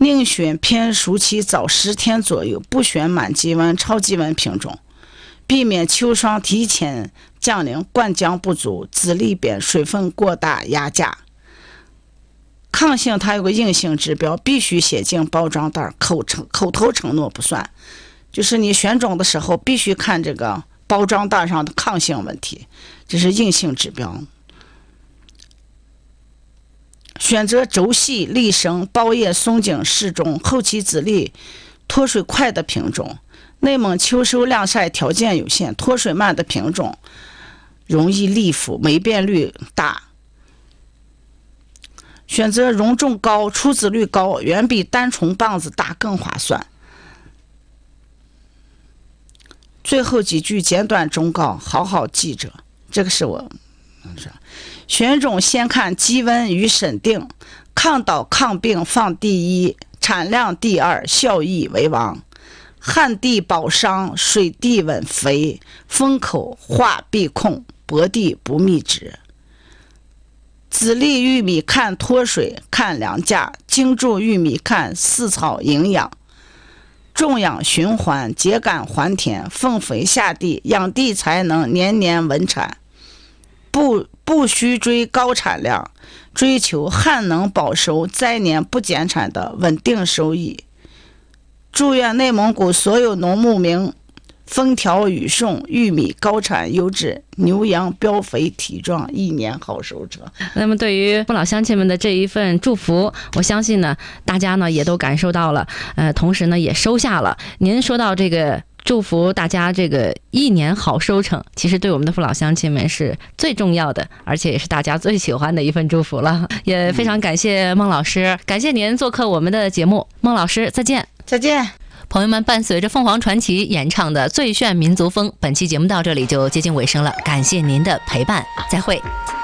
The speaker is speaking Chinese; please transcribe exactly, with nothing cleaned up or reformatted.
宁选偏熟期早十天左右，不选满积温、超积温品种，避免秋霜提前降临，灌浆不足，籽里边水分过大压价。抗性它有个硬性指标，必须写进包装袋，口承口头承诺不算。就是你选种的时候必须看这个包装袋上的抗性问题，这是硬性指标。选择轴细、粒生、苞叶松紧适中、后期籽粒脱水快的品种。内蒙秋收晾晒条件有限，脱水慢的品种容易粒腐，霉变率大。选择容重高、出籽率高，远比单重棒子大更划算。最后几句简短忠告，好好记着。这个是我选种先看积温与审定，抗倒抗病放第一，产量第二，效益为王。旱地保墒，水地稳肥，风口化必控，薄地不密植。籽粒玉米看脱水，看粮价；精筑玉米看饲草营养。种养循环，秸秆还田，奉肥下地，养地才能年年稳产。不不需追高产量，追求旱能保收，灾年不减产的稳定收益。祝愿内蒙古所有农牧民风调雨顺，玉米高产优质，牛羊膘肥体壮，一年好收成。 那么对于父老乡亲们的这一份祝福，我相信呢大家呢也都感受到了，呃，同时呢也收下了。您说到这个祝福大家这个一年好收成，其实对我们的父老乡亲们是最重要的，而且也是大家最喜欢的一份祝福了。也非常感谢孟老师，感谢您做客我们的节目。孟老师再见。 再见。 朋友们，伴随着凤凰传奇演唱的最炫民族风，本期节目到这里就接近尾声了，感谢您的陪伴，再会。